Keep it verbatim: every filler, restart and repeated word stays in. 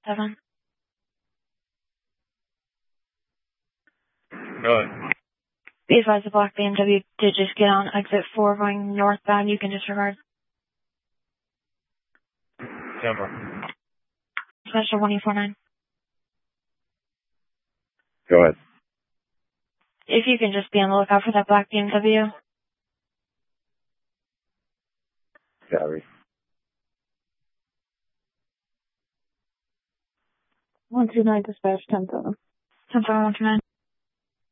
seven. Go ahead. Be advised the black B M W did just get on exit four going northbound. You can disregard. Temper. Special one eight four nine. Go ahead. If you can just be on the lookout for that black B M W. Copy. one two nine dispatch, ten seven. ten seven one two nine.